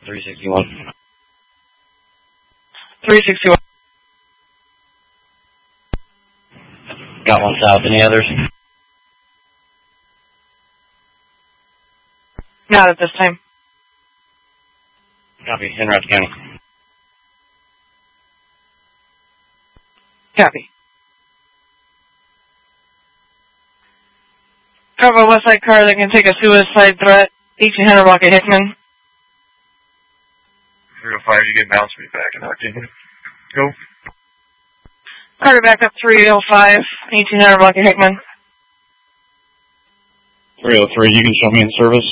361. 361. Got one south. Any others? Not at this time. Copy. En route to county. Copy. Cover a West Side car that can take a suicide threat. 1800 block of Hickman. 305, you can bounce me back in Octagon. Go. Carter back up 305, 1800 block of Hickman. 303, you can show me in service.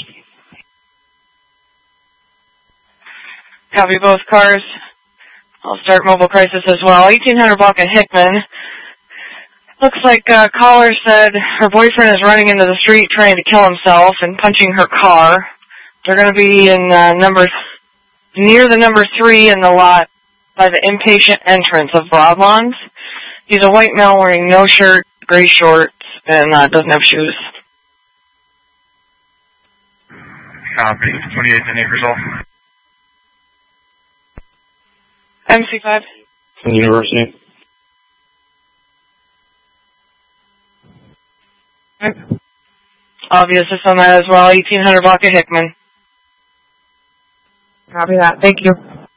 Copy both cars. I'll start mobile crisis as well. 1800 block of Hickman. Looks like a caller said her boyfriend is running into the street trying to kill himself and punching her car. They're going to be in near the number 3 in the lot by the inpatient entrance of Broadlawns. He's a white male wearing no shirt, gray shorts, and doesn't have shoes. Copy. 28th and acres off. MC5. From the university. Obvious on that as well. 1800 block of Hickman. Copy that. Thank you.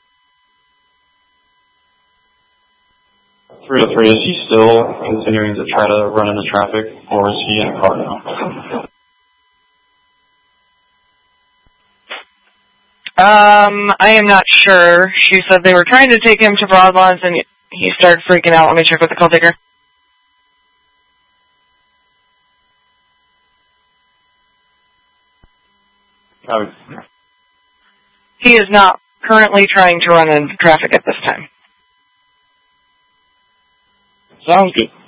303, is he still continuing to try to run into traffic, or is he in a car now? I am not sure. She said they were trying to take him to Broadlawns and he started freaking out. Let me check with the call taker. He is not currently trying to run into traffic at this time. Sounds good.